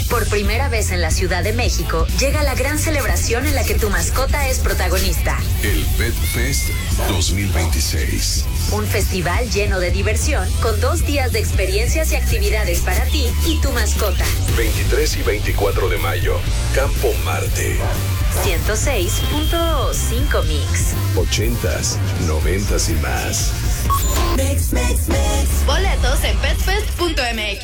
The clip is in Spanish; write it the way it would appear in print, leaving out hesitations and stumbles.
Por primera vez en la Ciudad de México, llega la gran celebración en la que tu mascota es protagonista. El Pet Fest 2026. Un festival lleno de diversión, con 2 días de experiencias y actividades para ti y tu mascota. 23 y 24 de mayo, Campo Marte. 106.5 Mix. 80s, 90s y más. Boletos en petfest.mx.